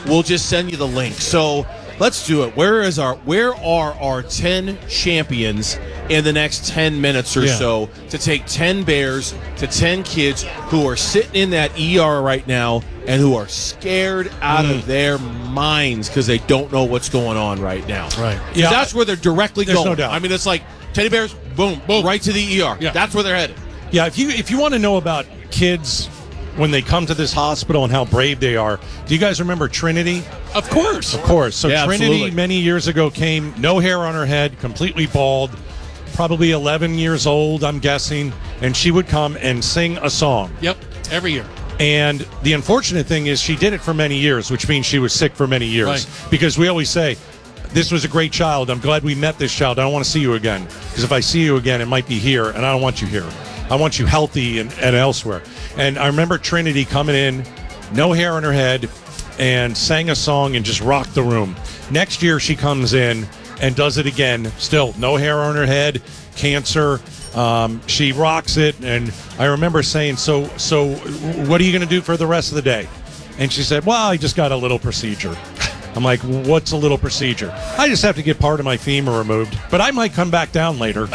we'll just send you the link. So let's do it. Where are our 10 champions in the next 10 minutes or so to take 10 bears to 10 kids who are sitting in that ER right now and who are scared out of their minds because they don't know what's going on right now. Right. Yeah. That's where they're directly There's going. no doubt. I mean, it's like teddy bears, boom, right to the ER. Yeah. That's where they're headed. Yeah, if you want to know about kids when they come to this hospital and how brave they are, do you guys remember Trinity? Of course. Of course. So Yeah, Trinity absolutely. many years ago came, no hair on her head, completely bald, probably 11 years old, I'm guessing, and she would come and sing a song. Yep, every year. And the unfortunate thing is she did it for many years, which means she was sick for many years. Right. Because we always say, this was a great child. I'm glad we met this child. I don't want to see you again. Because if I see you again, it might be here, and I don't want you here. I want you healthy and elsewhere. And I remember Trinity coming in, no hair on her head, and sang a song and just rocked the room. Next year, she comes in and does it again. Still, no hair on her head, cancer. She rocks it. And I remember saying, so what are you going to do for the rest of the day? And she said, well, I just got a little procedure. I'm like, what's a little procedure? I just have to get part of my femur removed, but I might come back down later.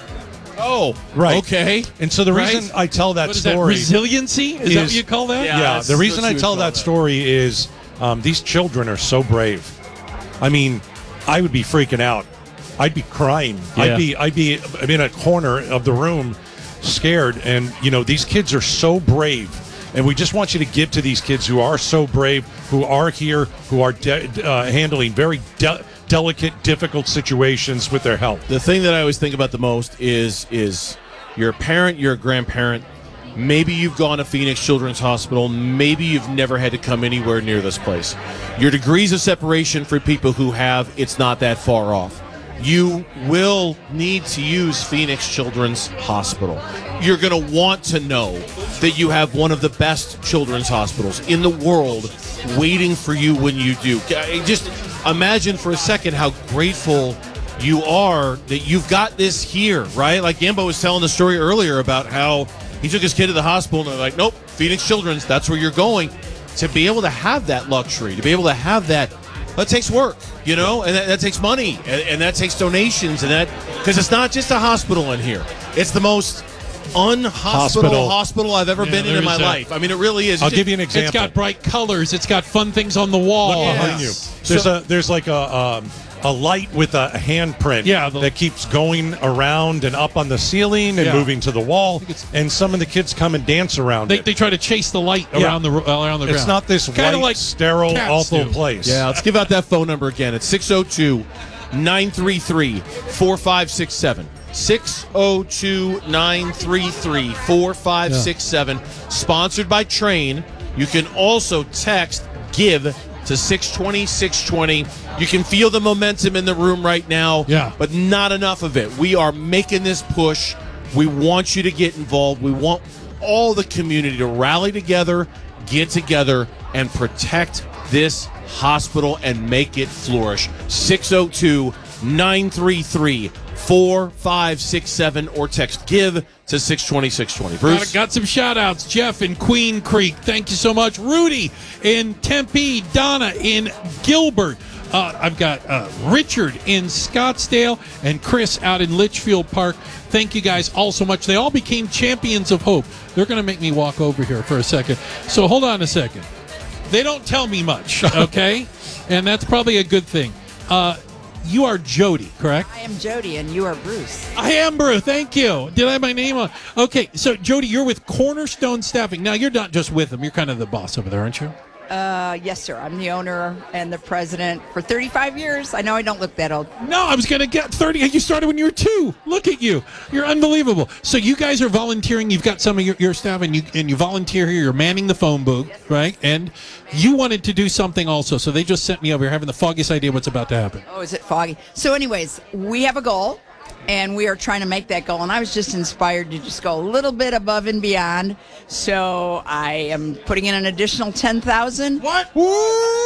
Oh, Right. Okay. And so the Right. reason I tell that What is that, story... resiliency? Is that what you call that? Yeah. Yeah, that's- the reason that's I what tell you call that that. story is these children are so brave. I mean, I would be freaking out. I'd be crying. Yeah. I'd be in a corner of the room scared. And, you know, these kids are so brave. And we just want you to give to these kids who are so brave, who are here, who are handling very delicate, difficult situations with their health. The thing that I always think about the most is you're a parent, you're a grandparent. Maybe you've gone to Phoenix Children's Hospital. Maybe you've never had to come anywhere near this place. Your degrees of separation for people who have, it's not that far off. You will need to use Phoenix Children's Hospital. You're going to want to know that you have one of the best children's hospitals in the world waiting for you when you do. Just imagine for a second how grateful you are that you've got this here, right? Like Gambo was telling the story earlier about how he took his kid to the hospital and they're like, nope, Phoenix Children's, that's where you're going. To be able to have that luxury, to be able to have that takes work, you know, and that takes money, and that takes donations, and that, because it's not just a hospital in here. It's the most hospital I've ever been in my life. I mean, it really is. I'll give you an example. It's got bright colors. It's got fun things on the wall. Look behind you. There's like a light with a handprint that keeps going around and up on the ceiling and moving to the wall, and some of the kids come and dance around it. They try to chase the light around the ground. It's not this Kinda white, like sterile, cats awful do. place. Yeah, let's give out that phone number again. It's 602-933-4567. 602-933-4567. Sponsored by Train. You can also text GIVE to 620-620. You can feel the momentum in the room right now, but not enough of it. We are making this push. We want you to get involved. We want all the community to rally together, get together, and protect this hospital and make it flourish. 602-933-4567 or text GIVE to 620-620. Bruce? Got some shout-outs. Jeff in Queen Creek, thank you so much. Rudy in Tempe. Donna in Gilbert. I've got Richard in Scottsdale and Chris out in Litchfield Park. Thank you guys all so much. They all became champions of hope. They're going to make me walk over here for a second. So hold on a second. They don't tell me much, okay? And that's probably a good thing. You are Jody, correct? I am Jody, and you are Bruce. I am Bruce. Thank you. Did I have my name on? Okay, so Jody, you're with Cornerstone Staffing. Now, you're not just with them. You're kind of the boss over there, aren't you? Yes, sir. I'm the owner and the president for 35 years. I know I don't look that old. No, I was going to get 30. You started when you were 2. Look at you. You're unbelievable. So you guys are volunteering. You've got some of your staff, and you volunteer here. You're manning the phone booth, right? And you wanted to do something also. So they just sent me over here having the foggiest idea what's about to happen. Oh, is it foggy? So anyways, we have a goal, and we are trying to make that goal. And I was just inspired to just go a little bit above and beyond. So I am putting in an additional 10,000. What? Woo!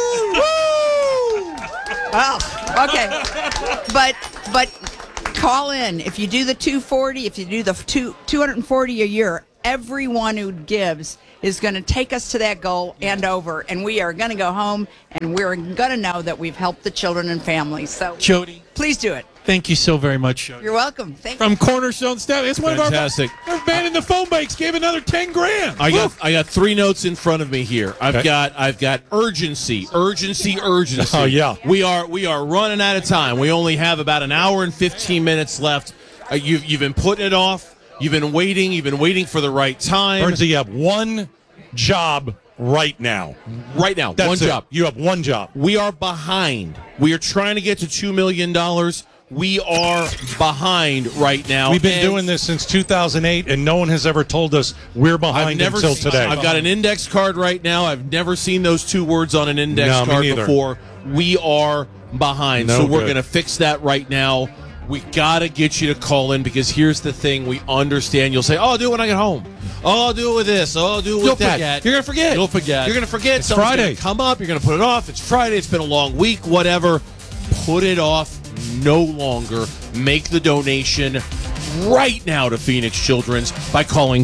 Well, okay. But call in. If you do the 240, if you do the 240 a year, everyone who gives is going to take us to that goal and over. And we are going to go home, and we're going to know that we've helped the children and families. So, Jody, please do it. thank you so very much, Jody. You're welcome. Thank From Cornerstone Staff. It's one Fantastic. of our man in the phone banks gave another 10 grand. I got 3 notes in front of me here. I've got urgency. Oh, yeah. We are running out of time. We only have about an hour and 15 minutes left. You've been putting it off. You've been waiting for the right time. Bernsey, you have one job right now. Right now, That's one it. job. You have one job. We are behind. We are trying to get to $2 million. We are behind right now. We've been doing this since 2008, and no one has ever told us we're behind until today. I've got an index card right now. I've never seen those 2 words on an index card before. We are behind. So we're going to fix that right now. We got to get you to call in, because here's the thing. We understand. You'll say, oh, I'll do it when I get home. Oh, I'll do it with this. Oh, I'll do it with that. Forget. You're going to forget. You'll forget. You're going to forget. It's Friday. Come up. You're going to put it off. It's Friday. It's been a long week. Whatever. Put it off no longer. Make the donation right now to Phoenix Children's by calling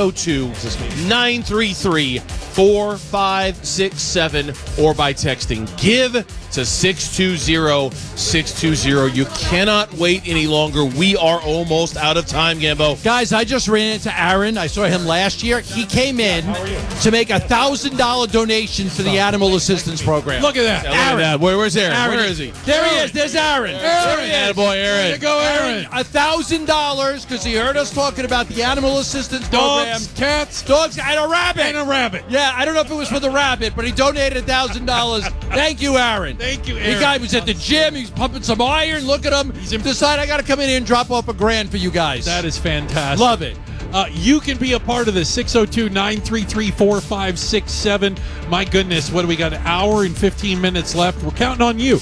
602-933-4567 or by texting GIVE to 620-620. You cannot wait any longer. We are almost out of time, Gambo. Guys, I just ran into Aaron. I saw him last year. He came in to make a $1,000 donation for the Animal Assistance Program. Look at that. Look at that. Where's Aaron? Aaron. Where is he? There he is. There's Aaron. Attaboy, Aaron. Way to go, Aaron. $1,000 because he heard us talking about the Animal Assistance Program. Dogs, cats, Dogs, and a rabbit. and a rabbit. Yeah, I don't know if it was for the rabbit, but he donated $1,000. Thank you, Aaron. Thank you, The Aaron. guy was at the gym. He's pumping some iron. Look at him. Decide I got to come in here and drop off $1,000 for you guys. That is fantastic. Love it. You can be a part of this. 602-933-4567. My goodness, what do we got? An hour and 15 minutes left. We're counting on you.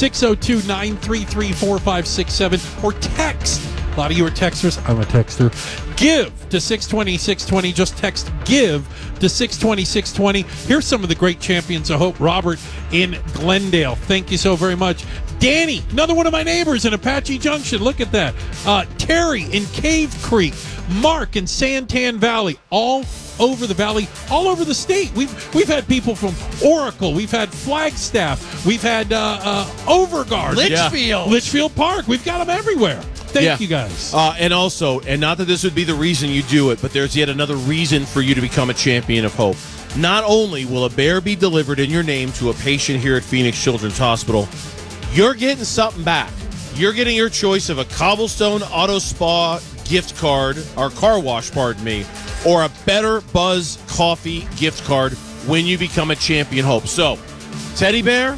602-933-4567 or text. A lot of you are texters. I'm a texter. Give to 620-620. Just text GIVE to 620-620. Here's some of the great champions of hope. Robert in Glendale. Thank you so very much. Danny, another one of my neighbors in Apache Junction. Look at that. Terry in Cave Creek. Mark in Santan Valley. All over the valley, all over the state. We've had people from Oracle. We've had Flagstaff. We've had Overguard. Litchfield. Litchfield Park. We've got them everywhere. Thank you guys. And also, and not that this would be the reason you do it, but there's yet another reason for you to become a champion of hope. Not only will a bear be delivered in your name to a patient here at Phoenix Children's Hospital, you're getting something back. You're getting your choice of a Cobblestone Auto Spa gift card, or car wash, pardon me, or a Better Buzz Coffee gift card when you become a champion hope. So, Teddy Bear,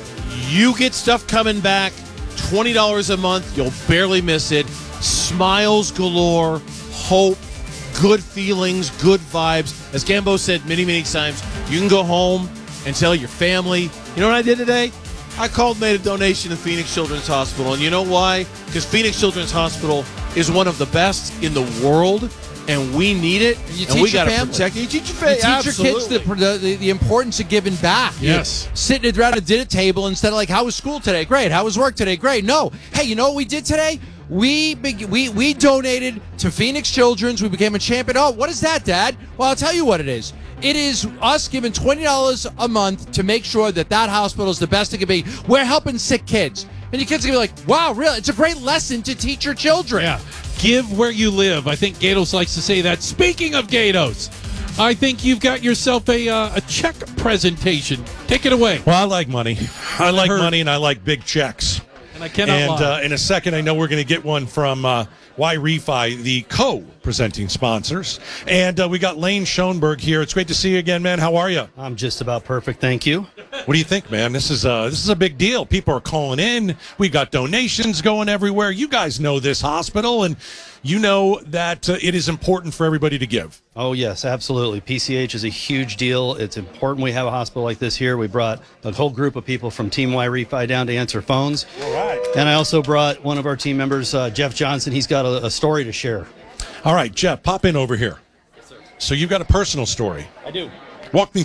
you get stuff coming back. $20 a month. You'll barely miss it. Smiles galore. Hope. Good feelings. Good vibes. As Gambo said many times, you can go home and tell your family, you know what I did today? I called, made a donation to Phoenix Children's Hospital. And you know why? Because Phoenix Children's Hospital is one of the best in the world, and we need it. You and teach we your got to family. protect it. You teach your You family. teach your kids the importance of giving back. Yes. Sitting around a dinner table instead of like, how was school today? Great. How was work today? Great. No. Hey, you know what we did today? We donated to Phoenix Children's. We became a champion. Oh, what is that, Dad? Well, I'll tell you what it is. It is us giving $20 a month to make sure that hospital is the best it can be. We're helping sick kids. And your kids are going to be like, wow, really? It's a great lesson to teach your children. Yeah. Give where you live. I think Gatos likes to say that. Speaking of Gatos, I think you've got yourself a check presentation. Take it away. Well, I like money. I like money, and I like big checks. And I cannot lie. In a second, I know we're going to get one from Y-Refi, the co-presenting sponsors. And we got Lane Schoenberg here. It's great to see you again, man. How are you? I'm just about perfect, thank you. What do you think, man? This is a big deal. People are calling in. We got donations going everywhere. You guys know this hospital, and you know that it is important for everybody to give. Oh, yes, absolutely. PCH is a huge deal. It's important we have a hospital like this here. We brought a whole group of people from Team Y-Refi down to answer phones. All right. And I also brought one of our team members, Jeff Johnson. He's got a story to share. All right, Jeff, pop in over here. Yes, sir. So you've got a personal story. I do. Walk me through it.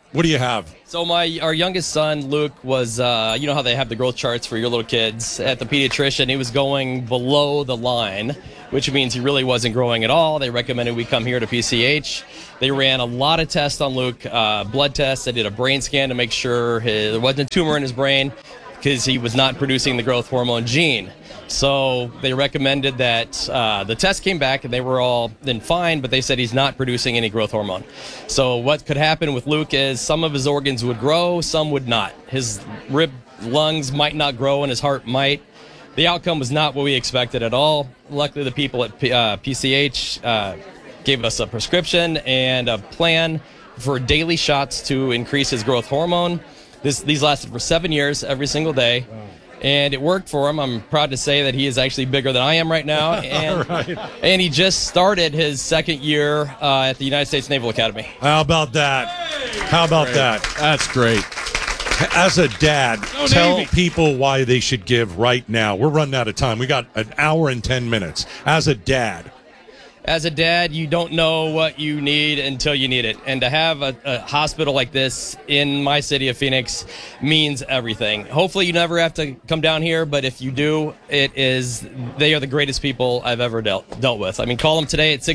What do you have? So our youngest son, Luke, was, you know how they have the growth charts for your little kids at the pediatrician. He was going below the line, which means he really wasn't growing at all. They recommended we come here to PCH. They ran a lot of tests on Luke, blood tests. They did a brain scan to make sure there wasn't a tumor in his brain because he was not producing the growth hormone gene. So they recommended that the test came back and they were all then fine, but they said he's not producing any growth hormone. So what could happen with Luke is some of his organs would grow, some would not. His lungs might not grow and his heart might. The outcome was not what we expected at all. Luckily, the people at PCH gave us a prescription and a plan for daily shots to increase his growth hormone. These lasted for 7 years, every single day. And it worked for him. I'm proud to say that he is actually bigger than I am right now. And, and he just started his second year at the United States Naval Academy. How about that? How about that? That's great. As a dad, Go tell Navy. people why they should give right now. We're running out of time. We got an hour and 10 minutes. As a dad. As a dad, you don't know what you need until you need it. And to have a hospital like this in my city of Phoenix means everything. Hopefully you never have to come down here, but if you do, they are the greatest people I've ever dealt with. I mean, call them today at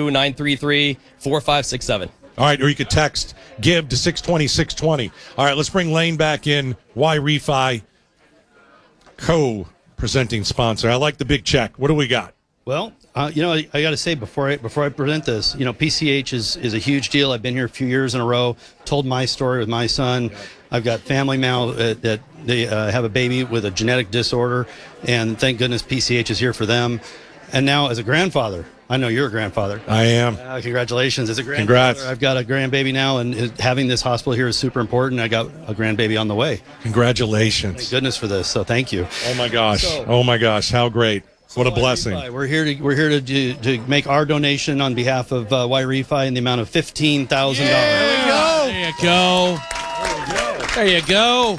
602-933-4567. All right, or you could text GIVE to 620-620. All right, let's bring Lane back in. Y Refi, co-presenting sponsor. I like the big check. What do we got? Well, I got to say before I present this, PCH is a huge deal. I've been here a few years in a row, told my story with my son. I've got family now that they have a baby with a genetic disorder, and thank goodness PCH is here for them. And now as a grandfather, I know you're a grandfather. I am. Congratulations. As a grandfather, Congrats. I've got a grandbaby now, and having this hospital here is super important. I got a grandbaby on the way. Congratulations. Thank goodness for this, so thank you. Oh, my gosh. Oh, my gosh. How great. What a blessing. We're here to make our donation on behalf of Y Refi in the amount of $15,000. There you go. There you go.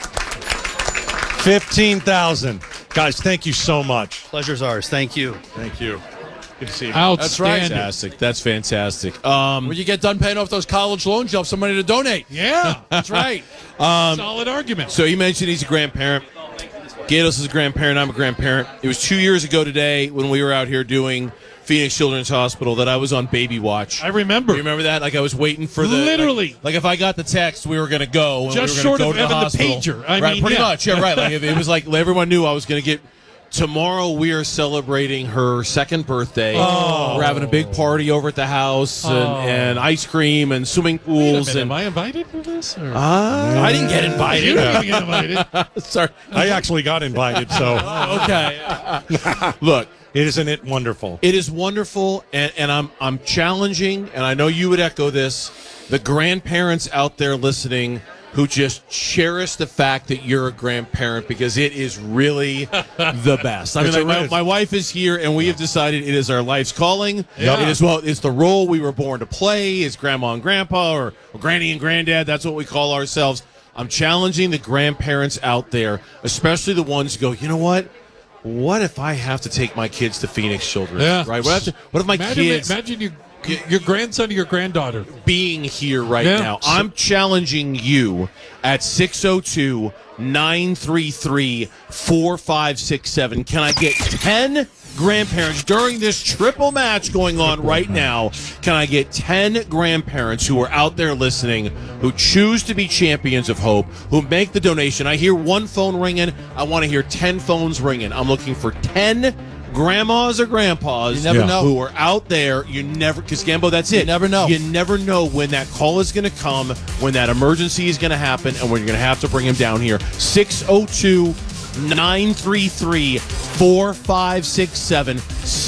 15,000. Guys, thank you so much. Pleasure's ours. Thank you. Thank you. Good to see you. Outstanding. Fantastic. That's fantastic. When you get done paying off those college loans, you'll have somebody to donate. Yeah, That's right. solid argument. So you mentioned he's a grandparent. Gatos is a grandparent. I'm a grandparent. It was 2 years ago today when we were out here doing Phoenix Children's Hospital that I was on baby watch. I remember. You remember that? Like I was waiting for the Literally. Like if I got the text, we were going to go. And Just we were short gonna of go to the having the hospital. pager. I right, mean, pretty yeah. much. Yeah, right. Like it was like everyone knew I was going to get. Tomorrow we are celebrating her second birthday. Oh. We're having a big party over at the house and ice cream and swimming Wait a pools. minute, And am I invited for this? Or? I didn't get You invited. didn't get invited. Sorry. I actually got invited, so Okay. Look. isn't it wonderful? It is wonderful, and I'm challenging, and I know you would echo this, the grandparents out there listening who just cherish the fact that you're a grandparent because it is really the best. I mean, like my wife is here, and we have decided it is our life's calling. Yeah. It is it's the role we were born to play as grandma and grandpa or granny and granddad. That's what we call ourselves. I'm challenging the grandparents out there, especially the ones who go, you know what? What if I have to take my kids to Phoenix Children's? Yeah. Right? What if my kids Imagine your grandson or your granddaughter. being here right Yeah. now? I'm challenging you at 602-933-4567. Can I get 10 grandparents during this triple match going on right now? Can I get 10 grandparents who are out there listening, who choose to be champions of hope, who make the donation? I hear one phone ringing. I want to hear 10 phones ringing. I'm looking for 10 grandmas or grandpas You never know. who are out there. Because Gambo, that's it. You never know. You never know when that call is going to come, when that emergency is going to happen, and when you're going to have to bring him down here. 602-933-4567.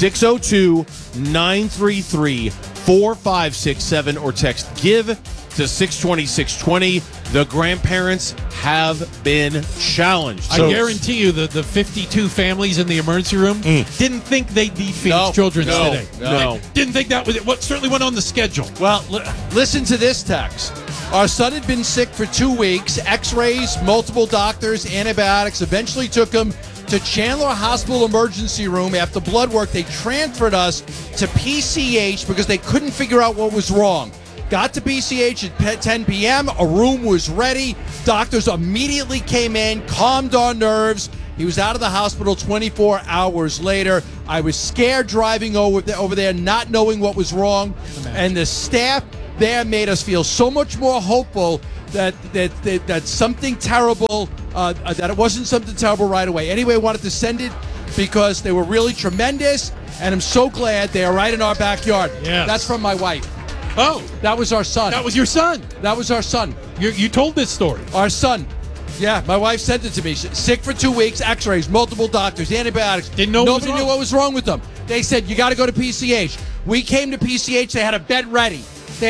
602-933-4567. Or text GIVE to 620-620. The grandparents have been challenged. I guarantee you the 52 families in the emergency room didn't think they'd need Phoenix Children's today. No. Didn't think that was what certainly went on the schedule. Well, listen to this text. Our son had been sick for 2 weeks. X-rays, multiple doctors, antibiotics. Eventually took him to Chandler Hospital emergency room. After blood work, they transferred us to PCH because they couldn't figure out what was wrong. Got to PCH at 10 p.m. A room was ready. Doctors immediately came in, calmed our nerves. He was out of the hospital 24 hours later. I was scared driving over there, not knowing what was wrong. And the staff there made us feel so much more hopeful that something terrible, that it wasn't something terrible right away. Anyway, I wanted to send it because they were really tremendous, and I'm so glad they are right in our backyard. Yes. That's from my wife. Oh, That was our son. that was your son. That was our son. You told this story. Our son. Yeah, my wife sent it to me. Sick for 2 weeks, x-rays, multiple doctors, antibiotics. Didn't know what was Nobody wrong. knew what was wrong with them. They said, you got to go to PCH. We came to PCH. They had a bed ready.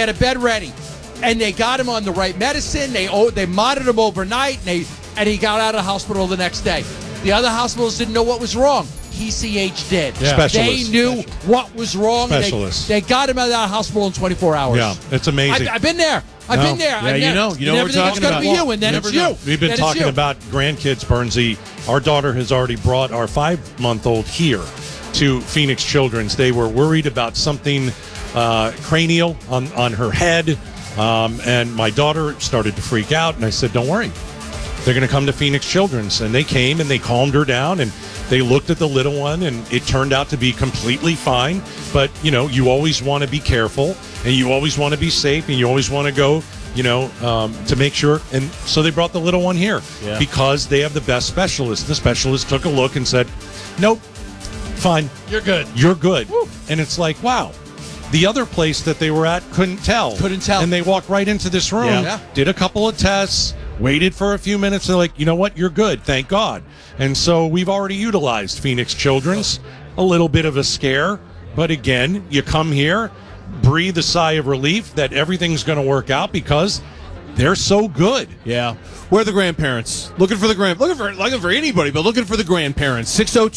And they got him on the right medicine. They monitored him overnight, and he got out of the hospital the next day. The other hospitals didn't know what was wrong. PCH did. Yeah. Specialists. They knew what was wrong. and Specialists. They got him out of that hospital in 24 hours. Yeah, it's amazing. I've been there. I've been there. Yeah, you know what we're everything else talking gotta about. be you, and then it's you. We've been Then it's talking you. about grandkids, Bernsey. Our daughter has already brought our 5-month-old here to Phoenix Children's. They were worried about something cranial on her head, and my daughter started to freak out, and I said, don't worry. They're going to come to Phoenix Children's. And they came, and they calmed her down, and they looked at the little one, and it turned out to be completely fine. But, you always want to be careful, and you always want to be safe, and you always want to go, to make sure. And so they brought the little one here because they have the best specialist. The specialist took a look and said, nope, fine. You're good. You're good. And it's like, wow. The other place that they were at couldn't tell. And they walked right into this room, Yeah. did a couple of tests, waited for a few minutes. They're like, you know what? You're good. Thank God. And so we've already utilized Phoenix Children's. A little bit of a scare. But again, you come here, breathe a sigh of relief that everything's going to work out because they're so good. Yeah. Where are the grandparents? Looking for anybody, but looking for the grandparents.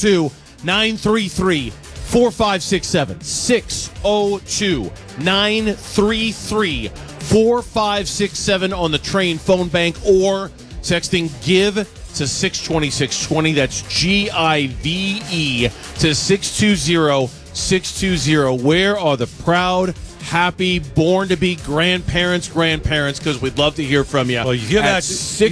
602-933-4567. 602-933-4567 on the Train phone bank, or texting GIVE to 620-620. That's GIVE to 620-620. Where are the proud, happy, born-to-be grandparents? Because we'd love to hear from you. Well, you hear at that-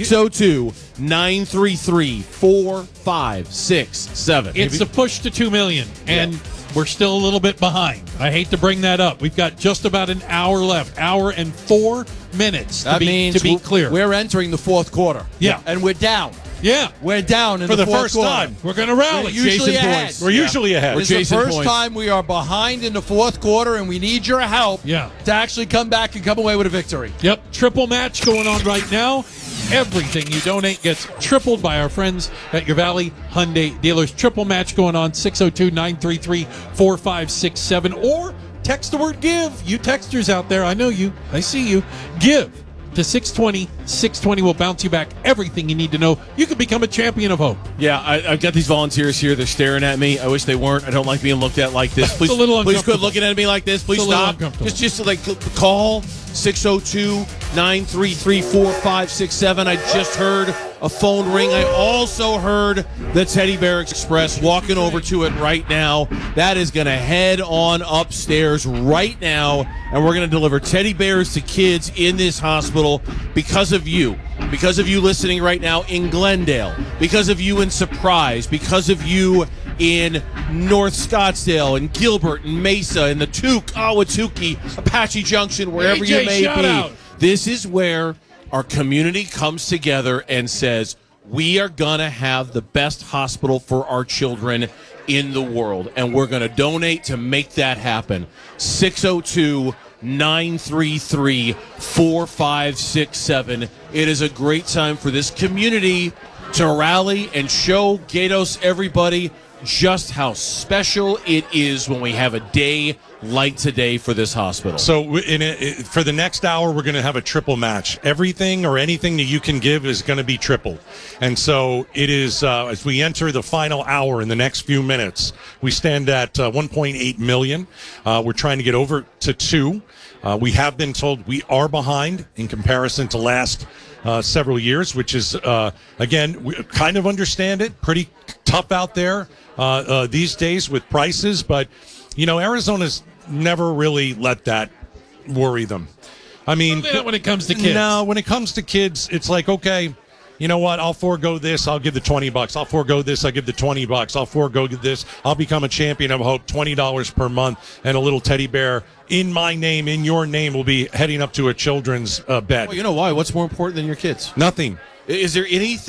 602-933-4567. It's the push to 2 million, and we're still a little bit behind. I hate to bring that up. We've got just about an hour left, hour and 4 minutes to That be means clear. we're entering the fourth quarter. Yeah. And we're down. Yeah, We're down in For the fourth first quarter. time. we're going to rally. We're usually Jason ahead. points. We're usually ahead. This is Jason the first points. time we are behind in the fourth quarter, and we need your help Yeah. to actually come back and come away with a victory. Yep, triple match going on right now. Everything you donate gets tripled by our friends at your Valley Hyundai dealers. Triple match going on, 602-933-4567, or text the word GIVE. You texters out there, I know you. I see you. GIVE to 620-620 will bounce you back everything you need to know. You can become a champion of hope. Yeah, I've got these volunteers here. They're staring at me. I wish they weren't. I don't like being looked at like this. Please, a little please quit uncomfortable. looking at me like this. Please It's a little stop. uncomfortable. Just like call 602-933-4567. I just heard a phone ring. I also heard the Teddy Bear Express walking over to it right now. That is going to head on upstairs right now, and we're going to deliver teddy bears to kids in this hospital because of you. Because of you listening right now in Glendale, because of you in Surprise, because of you in North Scottsdale, and Gilbert, and Mesa, and the Watuki, Apache Junction, wherever AJ, you may shout be. out. This is where our community comes together and says, we are going to have the best hospital for our children in the world, and we're going to donate to make that happen. 602-933-4567. It is a great time for this community to rally and show Gatos, everybody, just how special it is when we have a day like today for this hospital. So for the next hour, we're going to have a triple match. Everything or anything that you can give is going to be triple. And so it is, as we enter the final hour in the next few minutes, we stand at 1.8 million. We're trying to get over to 2. We have been told we are behind in comparison to last several years, which is, again, we kind of understand it. Pretty tough out there these days with prices. But, Arizona's never really let that worry them. I mean, Not when it comes to kids. No, when it comes to kids, it's like, okay, you know what? I'll forego this. I'll give the $20. I'll forego this. I give the $20. I'll forego this. I'll become a champion of hope. $20 per month, and a little teddy bear in my name, in your name, will be heading up to a children's bed. Well, you know why? What's more important than your kids? Nothing. Is there anything